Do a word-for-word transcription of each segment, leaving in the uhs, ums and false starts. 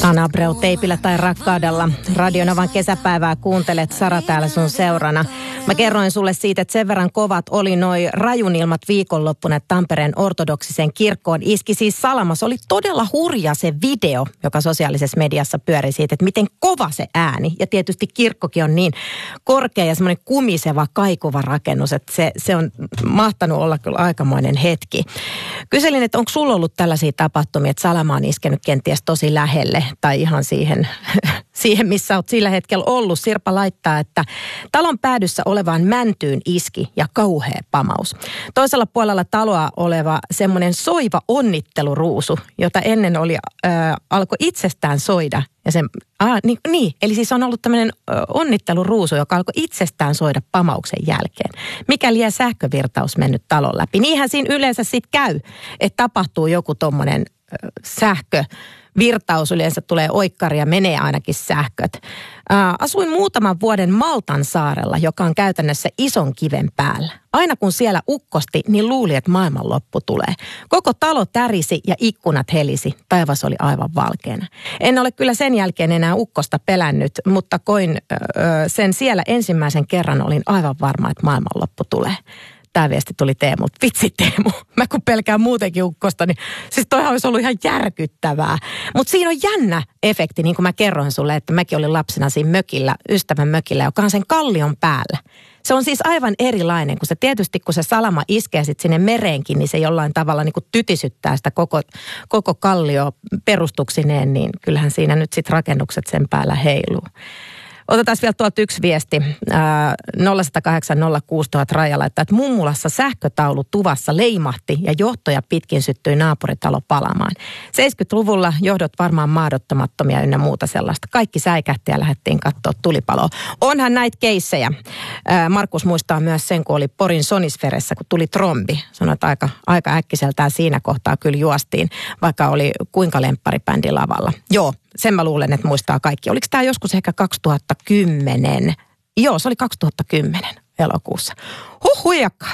Ana Abreu teipillä tai rakkaudella. Radionovan kesäpäivää kuuntelet, Sara täällä sun seurana. Mä kerroin sulle siitä, että sen verran kovat oli noi rajunilmat viikonloppuna, että Tampereen ortodoksiseen kirkkoon iski siis salama. Se oli todella hurja se video, joka sosiaalisessa mediassa pyöri siitä, että miten kova se ääni. Ja tietysti kirkkokin on niin korkea ja semmoinen kumiseva, kaikuva rakennus, että se, se on mahtanut olla kyllä aikamoinen hetki. Kyselin, että onko sulla ollut tällaisia tapahtumia, että salama on iskenyt kenties tosi lähelle tai ihan siihen, siihen missä olet sillä hetkellä ollut. Sirpa laittaa, että talon päädyssä olevaan mäntyyn iski ja kauhea pamaus. Toisella puolella taloa oleva semmoinen soiva onnitteluruusu, jota ennen oli, äh, alkoi itsestään soida. Ja sen, ah, niin, niin, eli siis on ollut tämmöinen onnitteluruusu, joka alkoi itsestään soida pamauksen jälkeen. Mikäli jää sähkövirtaus mennyt talon läpi. Niinhän siinä yleensä sitten käy, että tapahtuu joku tommonen äh, sähkövirtaus. Yleensä tulee oikkari ja menee ainakin sähköt. Äh, asuin muutaman vuoden Maltan saarella, joka on käytännössä ison kiven päällä. Aina kun siellä ukkosti, niin luuli, että maailmanloppu tulee. Koko talo tärisi ja ikkunat helisi. Taivas oli aivan valkeana. En ole kyllä sen jälkeen enää ukkosta pelännyt, mutta koin öö, sen siellä ensimmäisen kerran, olin aivan varma, että maailmanloppu tulee. Tämä viesti tuli Teemulta. Vitsi Teemu, mä kun pelkään muutenkin ukkosta, niin siis toihan olisi ollut ihan järkyttävää. Mutta siinä on jännä efekti, niin kuin mä kerroin sulle, että mäkin olin lapsena siinä mökillä, ystävän mökillä, joka on sen kallion päällä. Se on siis aivan erilainen, kun se tietysti, kun se salama iskee sitten sinne mereenkin, niin se jollain tavalla niin kuin tytisyttää sitä koko, koko kallio perustuksineen, niin kyllähän siinä nyt sitten rakennukset sen päällä heiluu. Otetaan vielä tuolta yksi viesti. nolla yksi nolla kahdeksan nolla kuusi nolla nolla nolla Raija laittaa, että mummulassa sähkötaulu tuvassa leimahti ja johtoja pitkin syttyi naapuritalo palamaan. seitsemänkymmentäluvulla johdot varmaan maadottomattomia ynnä muuta sellaista. Kaikki säikähti ja lähdettiin katsoa tulipaloa. Onhan näitä keissejä. Markus muistaa myös sen, kun oli Porin Sonisferessä, kun tuli trombi. Sanoit, että aika, aika äkkiseltään siinä kohtaa kyllä juostiin, vaikka oli kuinka lempparibändi lavalla. Joo. Sen mä luulen, että muistaa kaikki. Oliko tämä joskus ehkä kaksituhattakymmenen? Joo, se oli kaksituhattakymmenen elokuussa. Huh, huijakka.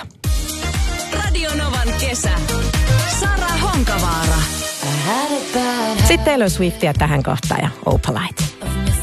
Radio Novan kesä. Sara Honkavaara. Sitten Taylor Swiftia tähän kohtaan ja Opalite.